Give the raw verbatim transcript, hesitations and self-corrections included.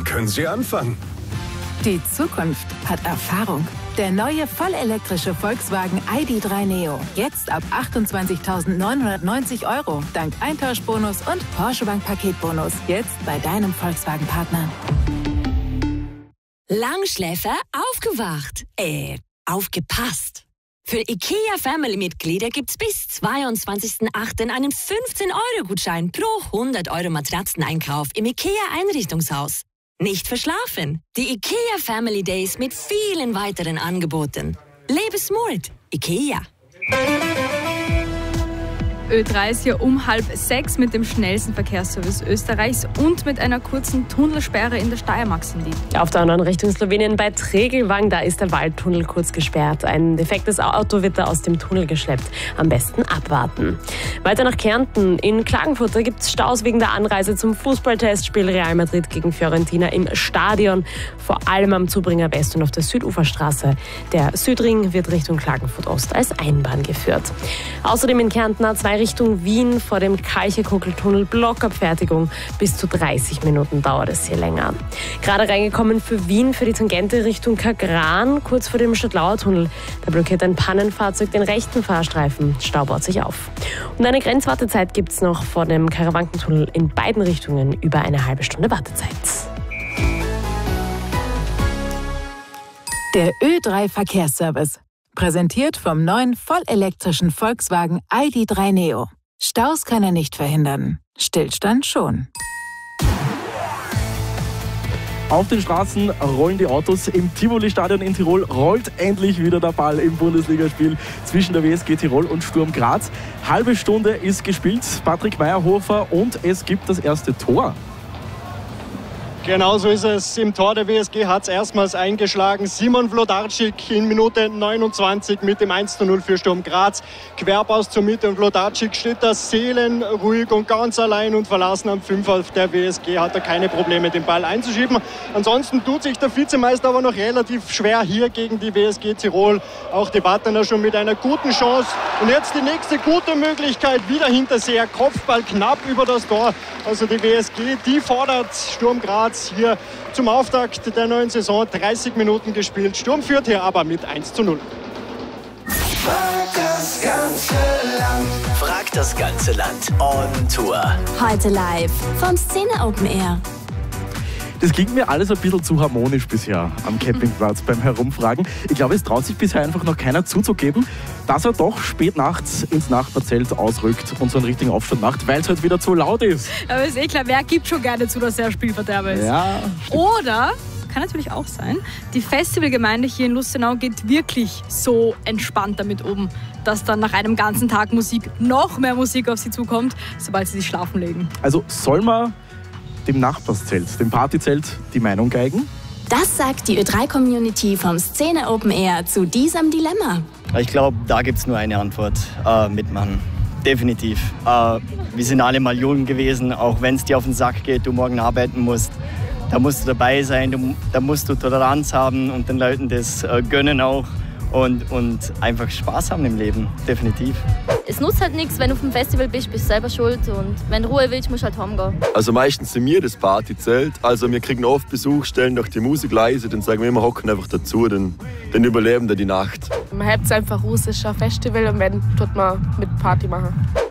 können Sie anfangen. Die Zukunft hat Erfahrung. Der neue vollelektrische Volkswagen I D drei Neo. Jetzt ab achtundzwanzigtausendneunhundertneunzig Euro. Dank Eintauschbonus und Porsche Bank Paketbonus. Jetzt bei deinem Volkswagen-Partner. Langschläfer aufgewacht. Äh, aufgepasst. Für IKEA-Family-Mitglieder gibt's bis zweiundzwanzigsten achten einen fünfzehn Euro Gutschein pro hundert Euro Matratzeneinkauf im IKEA-Einrichtungshaus. Nicht verschlafen. Die IKEA Family Days mit vielen weiteren Angeboten. Lebe smart. IKEA. Ö drei ist hier um halb sechs mit dem schnellsten Verkehrsservice Österreichs und mit einer kurzen Tunnelsperre in der Steiermark sind die. Auf der anderen Richtung Slowenien bei Tregelwang, da ist der Waldtunnel kurz gesperrt. Ein defektes Auto wird da aus dem Tunnel geschleppt. Am besten abwarten. Weiter nach Kärnten. In Klagenfurt gibt es Staus wegen der Anreise zum Fußballtestspiel Real Madrid gegen Fiorentina im Stadion. Vor allem am Zubringer West und auf der Süduferstraße. Der Südring wird Richtung Klagenfurt Ost als Einbahn geführt. Außerdem in Kärnten A zwei Richtung Wien vor dem Kalche-Kokeltunnel Blockabfertigung. Bis zu dreißig Minuten dauert es hier länger. Gerade reingekommen für Wien für die Tangente Richtung Kagran, kurz vor dem Stadtlauer Tunnel. Da blockiert ein Pannenfahrzeug den rechten Fahrstreifen. Stau baut sich auf. Und eine Grenzwartezeit gibt es noch vor dem Karawankentunnel in beiden Richtungen. Über eine halbe Stunde Wartezeit. Der Ö drei Verkehrsservice. Präsentiert vom neuen vollelektrischen Volkswagen I D drei Neo. Staus kann er nicht verhindern. Stillstand schon. Auf den Straßen rollen die Autos. Im Tivoli-Stadion in Tirol rollt endlich wieder der Ball im Bundesligaspiel zwischen der W S G Tirol und Sturm Graz. Halbe Stunde ist gespielt. Patrick Meyerhofer und es gibt das erste Tor. Genau so ist es. Im Tor der W S G hat es erstmals eingeschlagen. Simon Wlodarczyk in Minute neunundzwanzig mit dem eins zu null für Sturm Graz. Querpass zur Mitte und Wlodarczyk steht da seelenruhig und ganz allein und verlassen am Fünfer der W S G. Hat er keine Probleme, den Ball einzuschieben. Ansonsten tut sich der Vizemeister aber noch relativ schwer hier gegen die W S G Tirol. Auch die Battener schon mit einer guten Chance. Und jetzt die nächste gute Möglichkeit. Wieder Hinterseher. Kopfball knapp über das Tor. Also die W S G, die fordert Sturm Graz hier zum Auftakt der neuen Saison. dreißig Minuten gespielt. Sturm führt hier aber mit eins zu null. Frag das ganze Land. Frag das ganze Land on Tour. Heute live vom Szene Open Air. Das klingt mir alles ein bisschen zu harmonisch bisher am Campingplatz beim Herumfragen. Ich glaube, es traut sich bisher einfach noch keiner zuzugeben, dass er doch spät nachts ins Nachbarzelt ausrückt und so einen richtigen Aufstand macht, weil es halt wieder zu laut ist. Aber ist eh klar, wer gibt schon gerne zu, dass er Spielverderber ist? Ja, stimmt. Oder, kann natürlich auch sein, die Festivalgemeinde hier in Lustenau geht wirklich so entspannt damit um, dass dann nach einem ganzen Tag Musik noch mehr Musik auf sie zukommt, sobald sie sich schlafen legen. Also soll man dem Nachbarszelt, dem Partyzelt, die Meinung geigen? Das sagt die Ö drei Community vom Szene Open Air zu diesem Dilemma. Ich glaube, da gibt es nur eine Antwort. Äh, mitmachen. Definitiv. Äh, wir sind alle mal jung gewesen, auch wenn es dir auf den Sack geht, du morgen arbeiten musst. Da musst du dabei sein, du, da musst du Toleranz haben und den Leuten das äh, gönnen auch. Und, und einfach Spaß haben im Leben, definitiv. Es nutzt halt nichts, wenn du auf dem Festival bist, bist du selber schuld. Und wenn du Ruhe willst, musst du halt heimgehen. Also meistens sind wir das Partyzelt. Also wir kriegen oft Besuch, stellen doch die Musik leise, dann sagen wir immer, hocken einfach dazu, dann, dann überleben wir die Nacht. Man hat es einfach raus, es ist ein Festival und wenn, tut man mit Party machen.